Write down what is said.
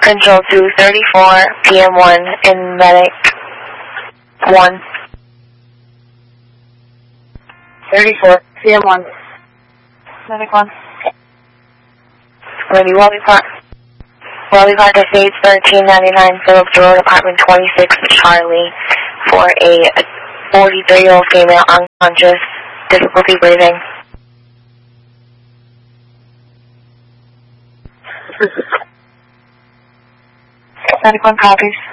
Central to 34 PM1 in Medic 1. 34 PM1. Medic 1. Ready, Wally Park at Stage 1399 Phillips Road, apartment 26, Charlie, for a 43-year-old female unconscious, difficulty breathing. Medic 1 copies.